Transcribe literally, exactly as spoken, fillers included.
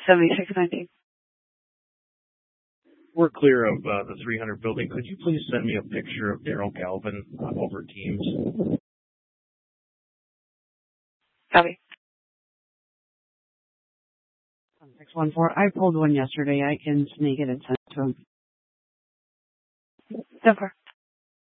seventy-six ninety. We're clear of uh, the three hundred building. Could you please send me a picture of Daryl Galvin uh, over Teams? Copy. six one four. I pulled one yesterday. I can sneak it and send it to him. So far.